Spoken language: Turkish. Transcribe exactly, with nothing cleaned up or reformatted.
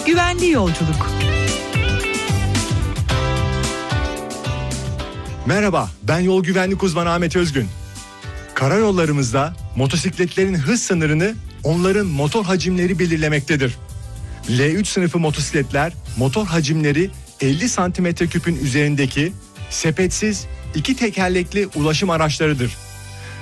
Güvenli yolculuk. Merhaba, ben yol güvenlik uzmanı Ahmet Özgün. Karayollarımızda motosikletlerin hız sınırını onların motor hacimleri belirlemektedir. L üç sınıfı motosikletler motor hacimleri elli santimetre küpün üzerindeki sepetsiz iki tekerlekli ulaşım araçlarıdır.